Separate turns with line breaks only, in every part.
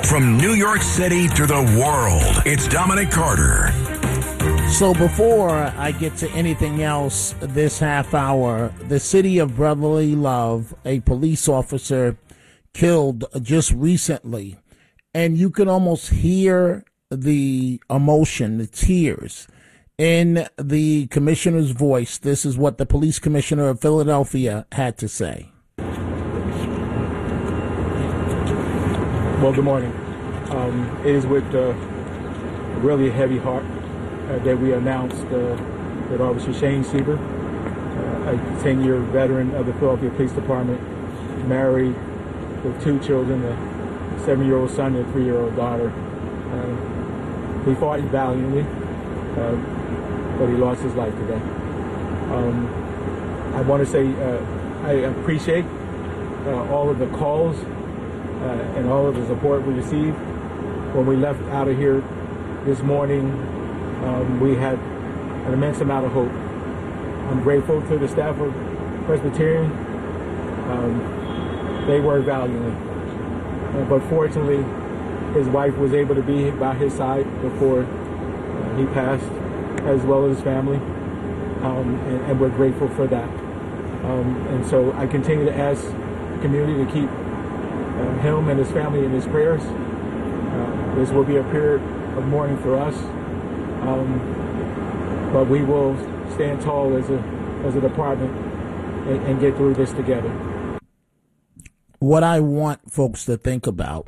From New York City to the world, it's Dominic Carter.
So before I get to anything else this half hour, the city of brotherly love, a police officer killed just recently, and you can almost hear the emotion, the tears in the commissioner's voice. This is what the police commissioner of Philadelphia had to say.
Well, good morning. It is with really a heavy heart that we announced that Officer Shane Sieber, a 10-year veteran of the Philadelphia Police Department, married with 2 children, a 7-year-old son and a 3-year-old daughter. He fought valiantly, but he lost his life today. I want to say I appreciate all of the calls and all of the support we received. When we left out of here this morning, we had an immense amount of hope. I'm grateful to the staff of Presbyterian. They worked valiantly. But fortunately, his wife was able to be by his side before he passed, as well as his family. And we're grateful for that. And so I continue to ask the community to keep him and his family in his prayers. This will be a period of mourning for us, but we will stand tall as a department and get through this together.
What I want folks to think about,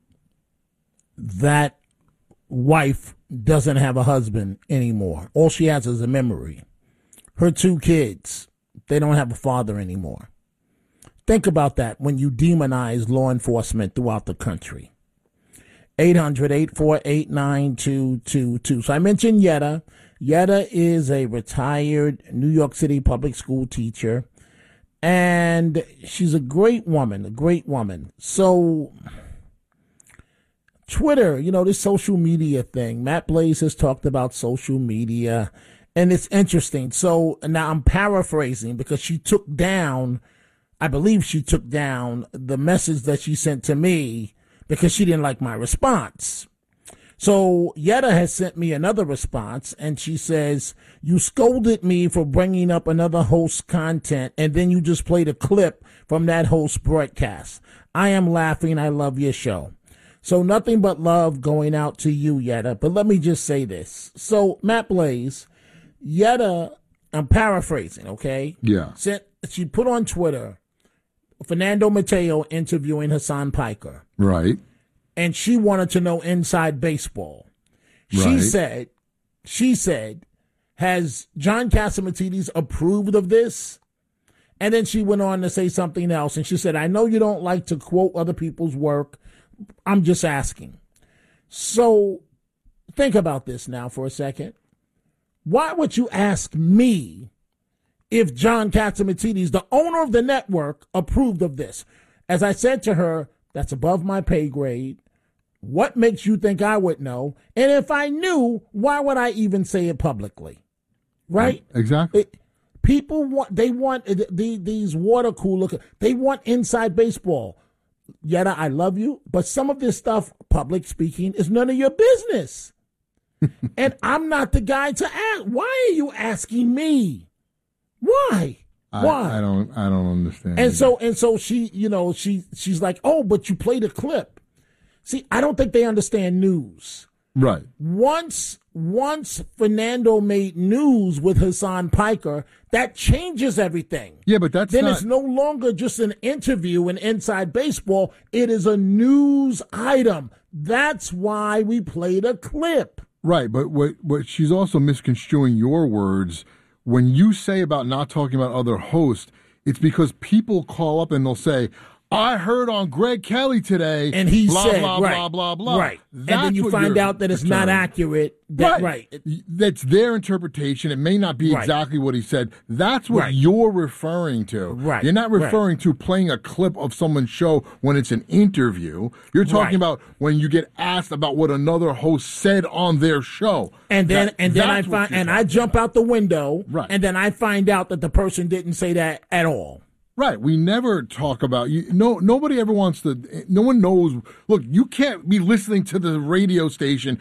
that wife doesn't have a husband anymore. All she has is a memory. Her 2 kids, they don't have a father anymore. Think about that when you demonize law enforcement throughout the country. 800-848-9222. So I mentioned Yetta. Yetta is a retired New York City public school teacher, and she's a great woman. So Twitter, this social media thing, Matt Blaze has talked about social media, and it's interesting. So now I'm paraphrasing because I believe she took down the message that she sent to me because she didn't like my response. So Yetta has sent me another response, and she says, "You scolded me for bringing up another host's content, and then you just played a clip from that host's broadcast. I am laughing. I love your show." So nothing but love going out to you, Yetta. But let me just say this. So Matt Blaze, Yetta, I'm paraphrasing, okay?
Yeah.
She put on Twitter Fernando Mateo interviewing Hassan Piker.
Right.
And she wanted to know inside baseball.
Right.
She said, has John Catsimatidis approved of this? And then she went on to say something else. And she said, I know you don't like to quote other people's work. I'm just asking. So think about this now for a second. Why would you ask me if John Catsimatidis, the owner of the network, approved of this? As I said to her, that's above my pay grade. What makes you think I would know? And if I knew, why would I even say it publicly? Right?
Exactly.
People want these water cooler, they want inside baseball. Yetta, I love you, but some of this stuff, public speaking, is none of your business. And I'm not the guy to ask. Why are you asking me? Why? Why?
I don't understand.
And so she, she's like, oh, but you played a clip. See, I don't think they understand news.
Right.
Once Fernando made news with Hassan Piker, that changes everything.
Yeah, but then
it's no longer just an interview in Inside Baseball. It is a news item. That's why we played a clip.
Right, but what she's also misconstruing your words. When you say about not talking about other hosts, it's because people call up and they'll say, I heard on Greg Kelly today,
and he
blah,
said,
blah,
right,
blah, blah, blah.
Right. And then you find out that it's not accurate. Right.
That's their interpretation. It may not be exactly what he said. That's what you're referring to.
Right.
You're not referring to playing a clip of someone's show when it's an interview. You're talking about when you get asked about what another host said on their show.
And then I jump out the window,
right.
And then I find out that the person didn't say that at all.
Right. We never talk about you. No, nobody ever wants to. No one knows. Look, you can't be listening to the radio station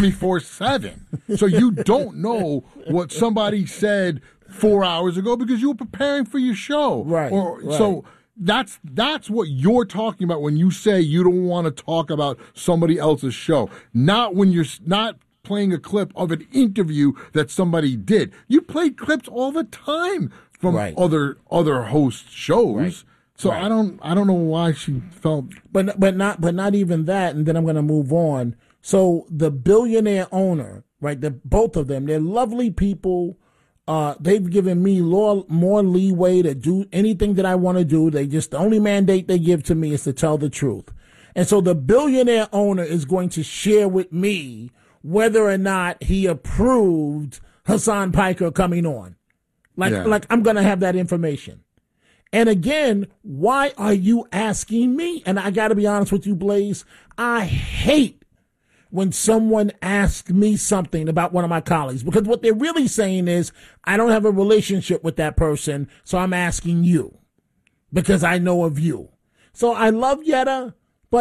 24/7, so you don't know what somebody said 4 hours ago because you were preparing for your show.
Right.
So that's what you're talking about when you say you don't want to talk about somebody else's show. Not when you're not playing a clip of an interview that somebody did. You play clips all the time from other host shows. Right. So I don't know why she felt
but not even that, and then I'm gonna move on. So the billionaire owner, right, both of them, they're lovely people. They've given me more leeway to do anything that I want to do. The only mandate they give to me is to tell the truth. And so the billionaire owner is going to share with me whether or not he approved Hassan Piker coming on. Like I'm going to have that information. And again, why are you asking me? And I got to be honest with you, Blaze. I hate when someone asks me something about one of my colleagues, because what they're really saying is, I don't have a relationship with that person, so I'm asking you because I know of you. So I love Yetta,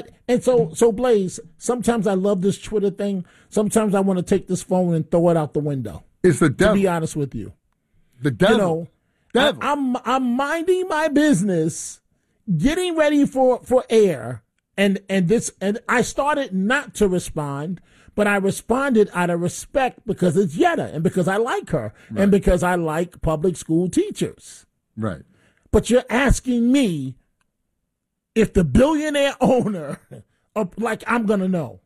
so Blaze, sometimes I love this Twitter thing. Sometimes I want to take this phone and throw it out the window.
It's the devil.
To be honest with you.
The devil.
Devil. I'm minding my business, getting ready for air. And I started not to respond, but I responded out of respect because it's Yetta and because I like her and because I like public school teachers.
Right.
But you're asking me if the billionaire owner, I'm going to know.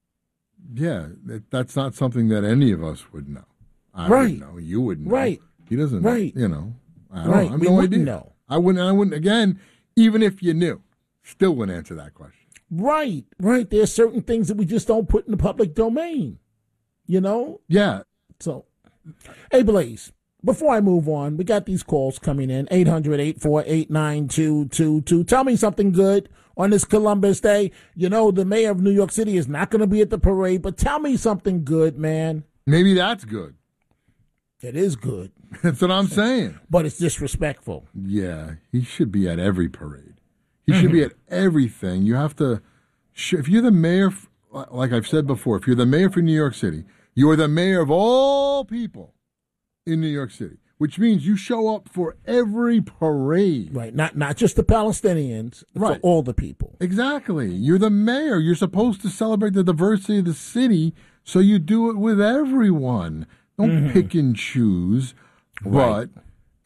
Yeah, that's not something that any of us would know. I would know. You would know.
Right.
He doesn't know. You know. I don't
right.
I have
we
no
wouldn't
idea.
know.
I wouldn't, again, even if you knew, still wouldn't answer that question.
Right. There are certain things that we just don't put in the public domain, you know?
Yeah.
So, hey, Blaze, before I move on, we got these calls coming in, 800-848-9222. Tell me something good on this Columbus Day. You know, the mayor of New York City is not going to be at the parade, but tell me something good, man.
Maybe that's good.
It is good.
That's what I'm saying.
But it's disrespectful.
Yeah, he should be at every parade. He should be at everything. You have to, if you're the mayor, like I've said before, if you're the mayor for New York City, you're the mayor of all people in New York City, which means you show up for every parade.
Right, not just the Palestinians, for all the people.
Exactly. You're the mayor. You're supposed to celebrate the diversity of the city, so you do it with everyone. Don't pick and choose.
Right.
But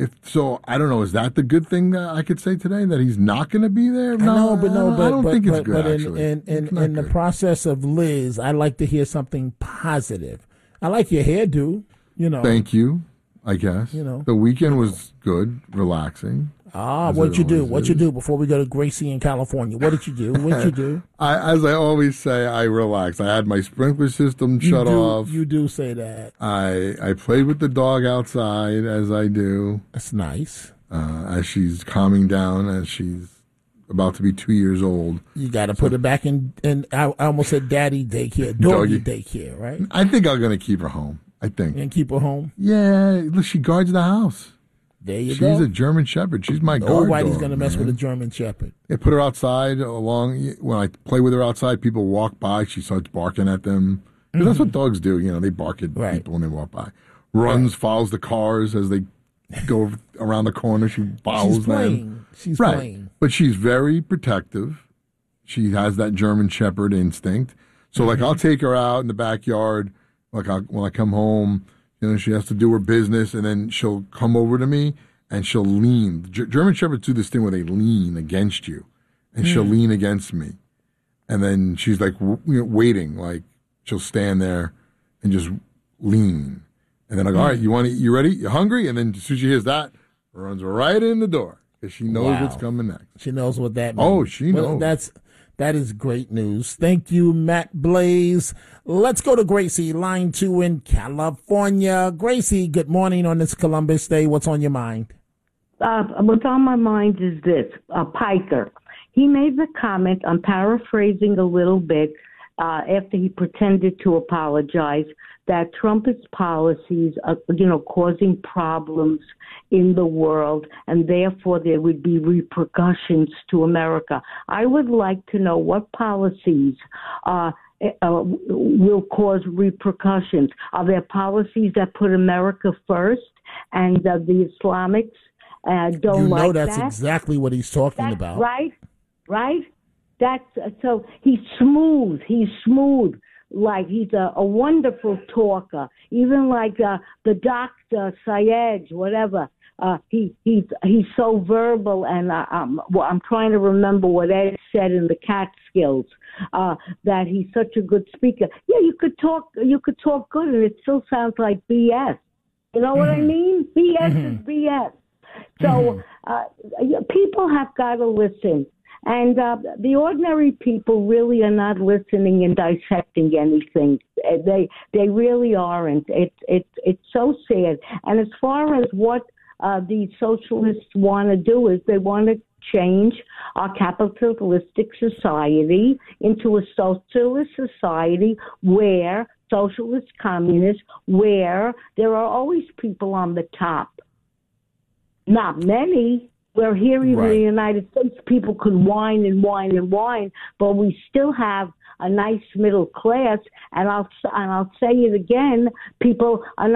I don't know. Is that the good thing that I could say today, that he's not going to be there?
I don't
think it's good.
But
actually,
in the process of Liz, I like to hear something positive. I like your hairdo. You know.
Thank you. I guess.
You know.
The weekend was good, relaxing.
What'd you do? What'd you do before we go to Gracie in California? What did you do? What'd you do?
As I always say, I relaxed. I had my sprinkler system shut off.
You do say that.
I played with the dog outside, as I do.
That's nice.
As she's calming down, as she's about to be 2 years old.
You got to put her back in, I almost said daddy daycare, doggy daycare, right?
I think I'm going to keep her home. I think.
And keep her home?
Yeah. Look, she guards the house.
There you go.
She's a German Shepherd. She's my guard dog.
Nobody's going to mess with a German Shepherd.
They put her outside when I play with her outside, people walk by. She starts barking at them. That's what dogs do. You know, they bark at people when they walk by. Runs, follows the cars as they go around the corner. She follows them.
She's playing.
But she's very protective. She has that German Shepherd instinct. So, like, I'll take her out in the backyard. Like, when I come home, you know, she has to do her business, and then she'll come over to me, and she'll lean. German Shepherds do this thing where they lean against you, and she'll lean against me. And then she's, like, waiting. Like, she'll stand there and just lean. And then I go, all right, you ready? You hungry? And then as soon as she hears that, runs right in the door because she knows what's coming next.
She knows what that means.
Oh, she knows.
That is great news. Thank you, Matt Blaze. Let's go to Gracie, line 2 in California. Gracie, good morning on this Columbus Day. What's on your mind?
What's on my mind is this, Piker. He made the comment, I'm paraphrasing a little bit, after he pretended to apologize, that Trump's policies are, causing problems in the world, and therefore there would be repercussions to America. I would like to know what policies will cause repercussions. Are there policies that put America first and the Islamics don't like that?
That's exactly what he's talking about.
Right? That's so he's smooth. Like he's a wonderful talker. Even like the doctor Syed, whatever. He's so verbal, and I'm trying to remember what Ed said in the Catskills, that he's such a good speaker. Yeah, you could talk good, and it still sounds like BS. You know what I mean? BS is BS. So people have got to listen. And the ordinary people really are not listening and dissecting anything. They really aren't. It's so sad. And as far as what the socialists want to do is they want to change our capitalistic society into a socialist society where socialist communists, where there are always people on the top. Not many. We're here in the United States, people could whine and whine and whine, but we still have a nice middle class. And I'll say it again: people are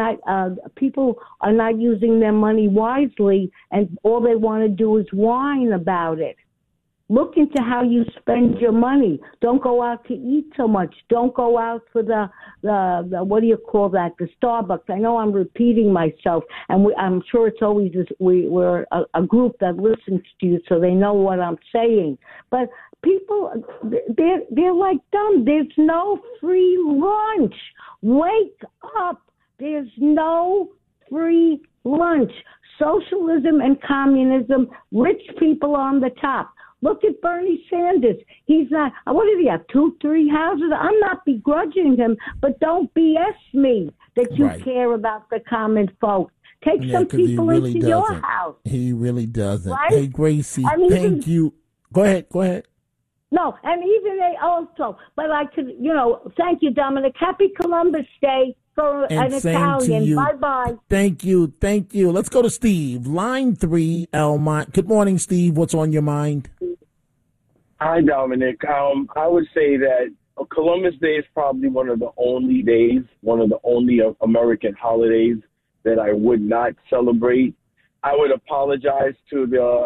not using their money wisely, and all they want to do is whine about it. Look into how you spend your money. Don't go out to eat so much. Don't go out for the what do you call that? The Starbucks. I know I'm repeating myself, and I'm sure it's always we're a group that listens to you, so they know what I'm saying. But people, they're like dumb. There's no free lunch. Wake up. There's no free lunch. Socialism and communism, rich people on the top. Look at Bernie Sanders. He's not, what did he have, 2-3 houses? I'm not begrudging him, but don't BS me that you care about the common folks. Take some people into your house.
He really doesn't.
Right?
Hey, Gracie, thank you. Go ahead.
No, and even they also, but I could, thank you, Dominic. Happy Columbus Day.
And
an Italian. Bye-bye.
Thank you. Let's go to Steve. Line 3, Elmont. Good morning, Steve. What's on your mind?
Hi, Dominic. I would say that Columbus Day is probably one of the only American holidays that I would not celebrate. I would apologize to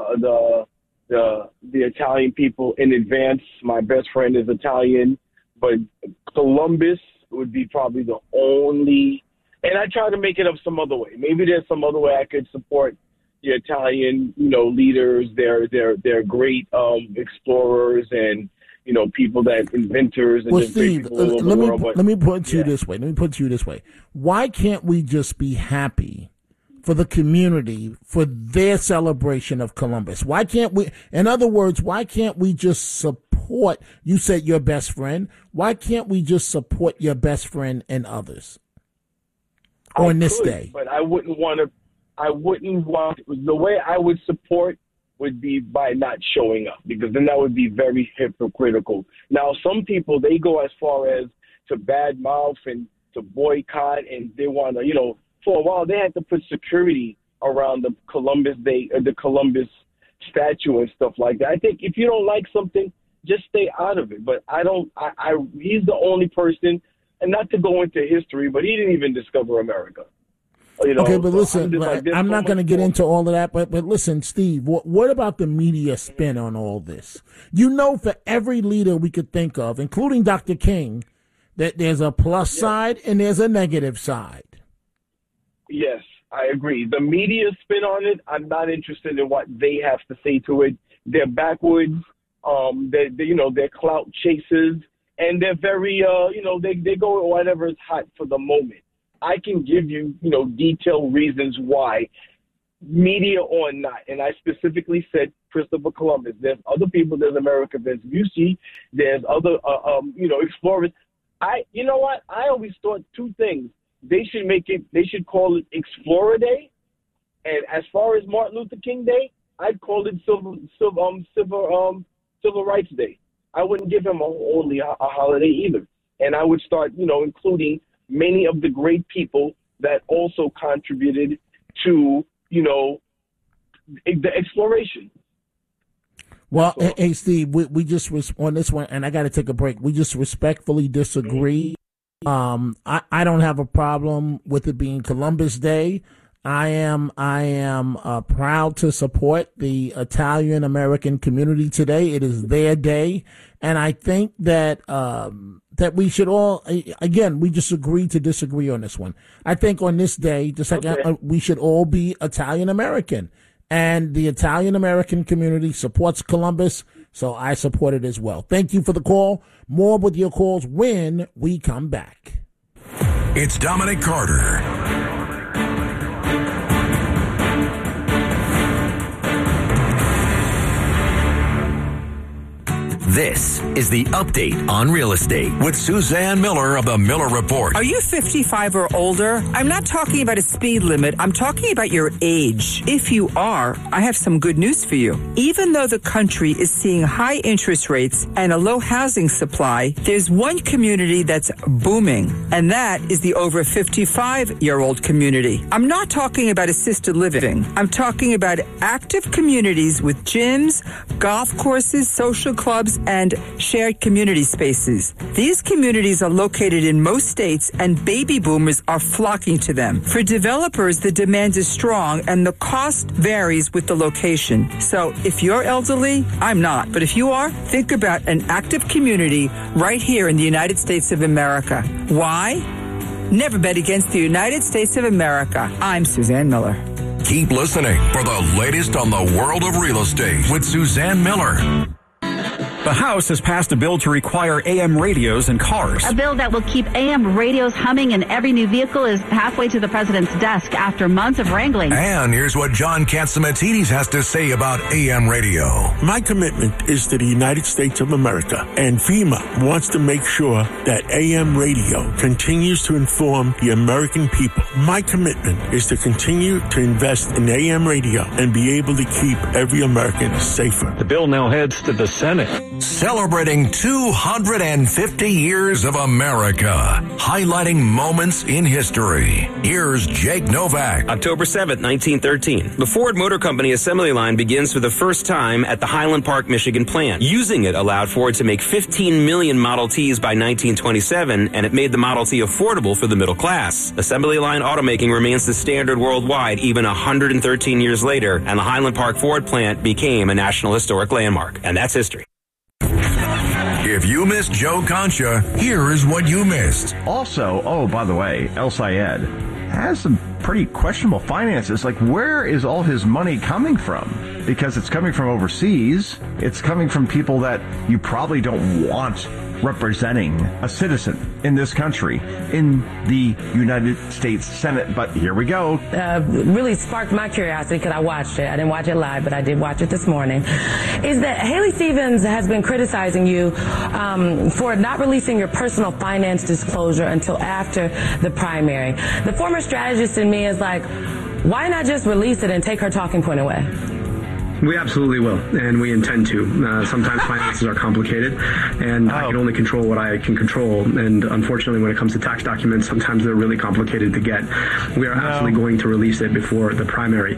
the Italian people in advance. My best friend is Italian, but Columbus would be probably the only, and I try to make it up some other way. Maybe there's some other way I could support the Italian, leaders. They're great explorers and people that inventors and
well,
just
Steve,
great people all over the world.
Let me put it to you this way. Why can't we just be happy for the community for their celebration of Columbus? Why can't we? In other words, why can't we just support? You said your best friend. Why can't we just support your best friend and others on this day?
But I wouldn't want. The way I would support would be by not showing up, because then that would be very hypocritical. Now, some people, they go as far as to badmouth and to boycott, and they want to, for a while they had to put security around the Columbus Day, the Columbus statue and stuff like that. I think if you don't like something, just stay out of it. But he's the only person, and not to go into history, but he didn't even discover America.
Okay, but listen, I'm not going to get into all of that, but listen, Steve, what about the media spin on all this? For every leader we could think of, including Dr. King, that there's a plus side and there's a negative side.
Yes, I agree. The media spin on it, I'm not interested in what they have to say to it. They're backwards. They're clout chasers, and they're very, they go with whatever is hot for the moment. I can give you, detailed reasons why, media or not. And I specifically said Christopher Columbus. There's other people. There's America Vespucci. There's other, explorers. I always thought two things. They should call it Explorer Day. And as far as Martin Luther King Day, I'd call it Civil Rights Day. I wouldn't give him only a holiday either. And I would start, including many of the great people that also contributed to, the exploration.
Well, hey, Steve, we just on this one, and I got to take a break. We just respectfully disagree. I don't have a problem with it being Columbus Day. I am proud to support the Italian American community today. It is their day, and I think that that we should all, again, we just agree to disagree on this one. I think on this day, just like we should all be Italian American. And the Italian American community supports Columbus, so I support it as well. Thank you for the call. More with your calls when we come back.
It's Dominic Carter. This is the Update on Real Estate with Suzanne Miller of the Miller Report.
Are you 55 or older? I'm not talking about a speed limit. I'm talking about your age. If you are, I have some good news for you. Even though the country is seeing high interest rates and a low housing supply, there's one community that's booming, and that is the over 55-year-old community. I'm not talking about assisted living. I'm talking about active communities with gyms, golf courses, social clubs, and shared community spaces. These communities are located in most states, and baby boomers are flocking to them. For developers, the demand is strong, and the cost varies with the location. So if you're elderly, I'm not. But if you are, think about an active community right here in the United States of America. Why? Never bet against the United States of America. I'm Suzanne Miller.
Keep listening for the latest on the world of real estate with Suzanne Miller.
The House has passed a bill to require AM radios in cars.
A bill that will keep AM radios humming in every new vehicle is halfway to the president's desk after months of wrangling.
And here's what John Catsimatidis has to say about AM radio.
My commitment is to the United States of America, and FEMA wants to make sure that AM radio continues to inform the American people. My commitment is to continue to invest in AM radio and be able to keep every American safer.
The bill now heads to the Senate.
Celebrating 250 years of America, highlighting moments in history. Here's Jake Novak.
October 7th, 1913. The Ford Motor Company assembly line begins for the first time at the Highland Park, Michigan plant. Using it allowed Ford to make 15 million Model Ts by 1927, and it made the Model T affordable for the middle class. Assembly line automaking remains the standard worldwide even 113 years later, and the Highland Park Ford plant became a National Historic Landmark. And that's history.
If you missed Joe Concha, here is what you missed.
Also, by the way, El Sayed has some pretty questionable finances. Like, where is all his money coming from? Because it's coming from overseas. It's coming from people that you probably don't want representing a citizen in this country in the United States Senate. But here we go.
Really sparked my curiosity because I watched it. I didn't watch it live, but I did watch it this morning. Is that Haley Stevens has been criticizing you for not releasing your personal finance disclosure until after the primary. The former strategist in me is like, why not just release it and take her talking point away?
We absolutely will, and we intend to. Sometimes finances are complicated, and I can only control what I can control. And unfortunately, when it comes to tax documents, sometimes they're really complicated to get. We are absolutely going to release it before the primary.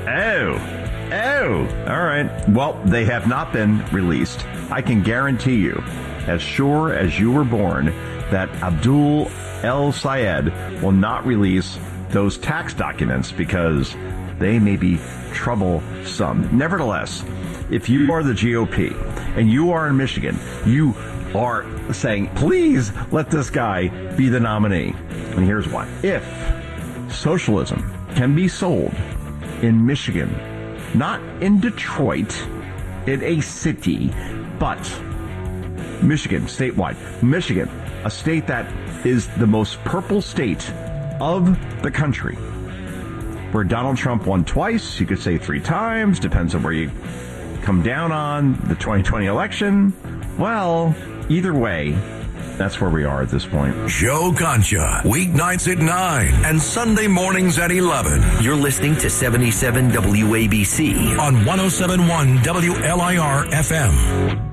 Oh, all right. Well, they have not been released. I can guarantee you, as sure as you were born, that Abdul El Sayed will not release those tax documents because they may be troublesome. Nevertheless, if you are the GOP and you are in Michigan, you are saying, please let this guy be the nominee. And here's why. If socialism can be sold in Michigan, not in Detroit, in a city, but Michigan, statewide. Michigan, a state that is the most purple state of the country, where Donald Trump won twice, you could say 3 times, depends on where you come down on the 2020 election. Well, either way, that's where we are at this point.
Joe Concha, weeknights at 9 and Sunday mornings at 11.
You're listening to 77 WABC
on 107.1 WLIR FM.